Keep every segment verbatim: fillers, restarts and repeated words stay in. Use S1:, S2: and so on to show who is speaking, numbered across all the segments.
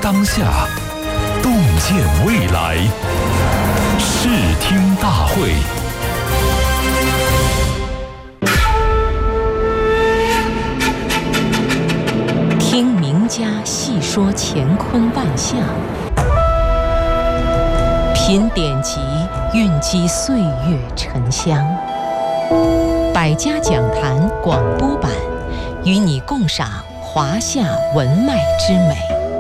S1: 当下，洞见未来。视听大会。
S2: 听名家细说乾坤万象，品典籍蕴积岁月沉香。百家讲坛广播版，与你共赏华夏文脉之美。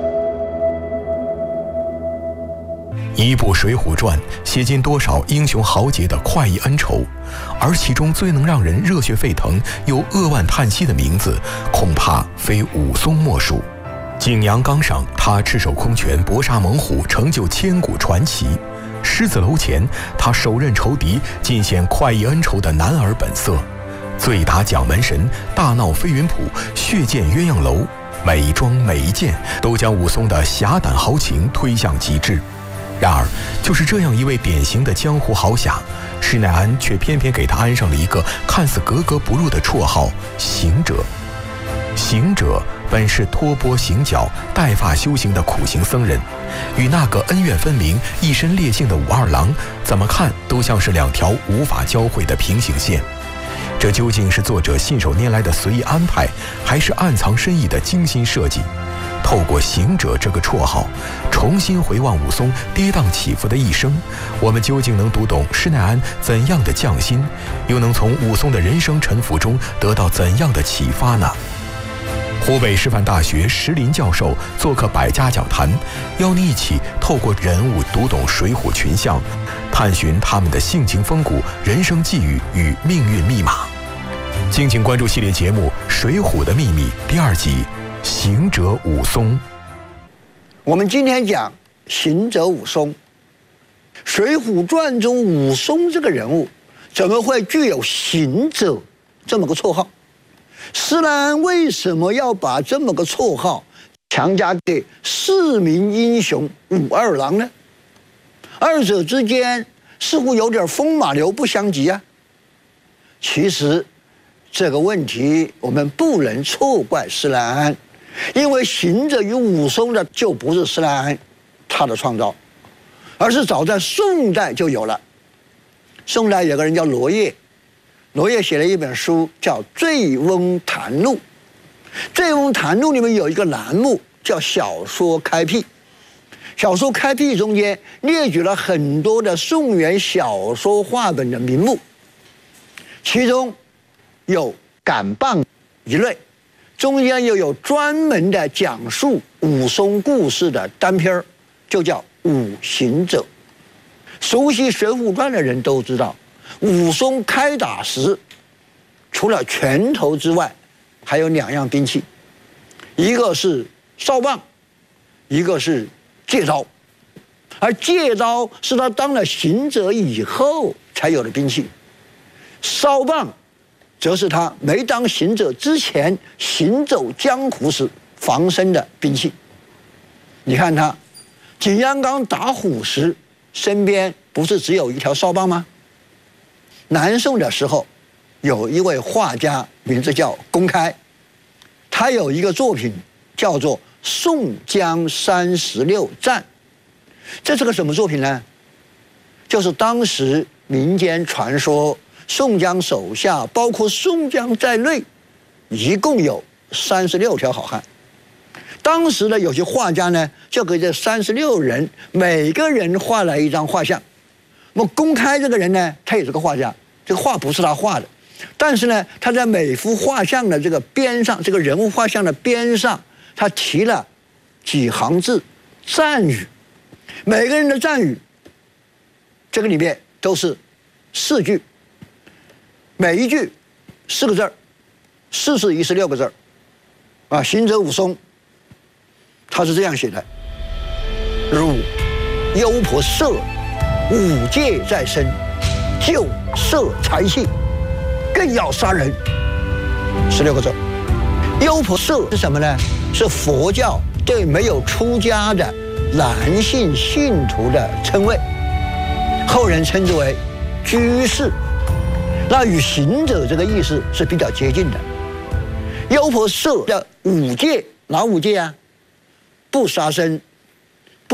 S3: 一部《水浒传》写尽多少英雄豪杰的快意恩仇，而其中最能让人热血沸腾又扼腕叹息的名字，恐怕非武松莫属。景阳冈上，他赤手空拳搏杀猛虎，成就千古传奇；狮子楼前，他手刃仇敌，尽显快意恩仇的男儿本色。醉打蒋门神，大闹飞云浦，血溅鸳鸯楼，每一桩每一件都将武松的侠胆豪情推向极致。然而，就是这样一位典型的江湖豪侠，施耐庵却偏偏给他安上了一个看似格格不入的绰号“行者”。行者本是托钵行脚、带发修行的苦行僧人，与那个恩怨分明、一身烈性的武二郎，怎么看都像是两条无法交汇的平行线。这究竟是作者信手拈来的随意安排，还是暗藏深意的精心设计？透过行者这个绰号，重新回望武松跌宕起伏的一生，我们究竟能读懂施耐庵怎样的匠心，又能从武松的人生沉浮中得到怎样的启发呢？湖北师范大学石林教授做客百家讲坛，邀您一起透过人物读懂水浒群像，探寻他们的性情风骨、人生际遇与命运密码。敬请关注系列节目《水浒的秘密》第二集《行者武松》。
S4: 我们今天讲行者武松。《水浒传》中武松这个人物怎么会具有行者这么个绰号？施耐庵为什么要把这么个绰号强加给市民英雄武二郎呢？二者之间似乎有点风马牛不相及啊。其实这个问题我们不能错怪施耐庵，因为行者与武松的就不是施耐庵他的创造，而是早在宋代就有了。宋代有个人叫罗烨，罗烨写了一本书叫《醉翁谈录》，《醉翁谈录》里面有一个栏目叫小说开辟。小说开辟中间列举了很多的宋元小说话本的名目，其中有赶棒一类，中间又有专门的讲述武松故事的单篇，就叫武行者。熟悉《水浒传》的人都知道，武松开打时除了拳头之外，还有两样兵器，一个是哨棒，一个是戒刀。而戒刀是他当了行者以后才有的兵器，哨棒则是他没当行者之前行走江湖时防身的兵器。你看他景阳冈打虎时，身边不是只有一条哨棒吗？南宋的时候，有一位画家，名字叫公开，他有一个作品叫做《宋江三十六战》。这是个什么作品呢？就是当时民间传说，宋江手下包括宋江在内，一共有三十六条好汉。当时的有些画家呢，就给这三十六人每个人画了一张画像。那么公开这个人呢，他也是个画家，这个画不是他画的，但是呢，他在每幅画像的这个边上，这个人物画像的边上，他提了几行字赞语，每个人的赞语，这个里面都是四句，每一句四个字儿，四是一十六个字儿，啊，行者武松，他是这样写的：汝幽婆色，五戒在身，就色财气，更要杀人。十六个字。幽婆色是什么呢？是佛教对没有出家的男性信徒的称谓，后人称之为居士，那与行者这个意思是比较接近的。幽婆色的五戒，哪五戒啊？不杀生，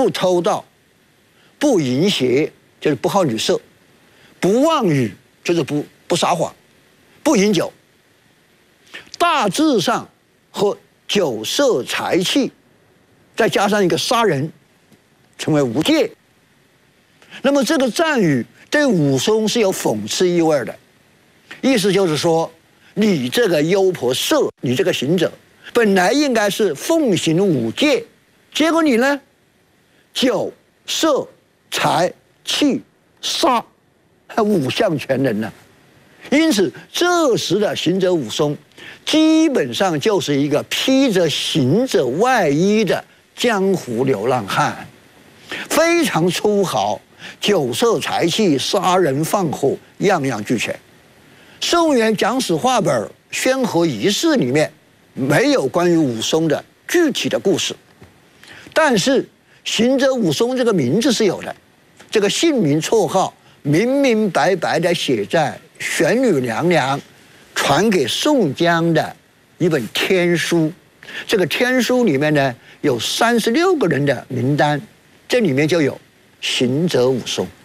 S4: 不偷盗，不淫邪，就是不好女色，不妄语，就是不不撒谎，不饮酒。大致上和酒色财气，再加上一个杀人，成为无戒。那么这个赞语对武松是有讽刺意味的，意思就是说，你这个优婆塞，你这个行者，本来应该是奉行五戒，结果你呢，酒色财气杀，五项全能呢。因此，这时的行者武松，基本上就是一个披着行者外衣的江湖流浪汉，非常粗豪，酒色财气、杀人放火，样样俱全。宋元讲史话本《宣和遗事》里面没有关于武松的具体的故事，但是行者武松这个名字是有的，这个姓名绰号明明白白的写在玄女娘娘传给宋江的一本天书。这个天书里面呢有三十六个人的名单，这里面就有行者武松。